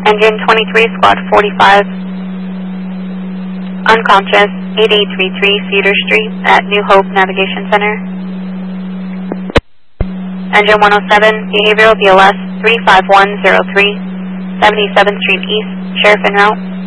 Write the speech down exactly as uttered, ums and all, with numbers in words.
Engine twenty-three, squad forty-five, unconscious, eight eight three three Cedar Street at New Hope Navigation Center. Engine one oh seven, behavioral B L S three five one zero three, seventy-seventh Street East, sheriff en route.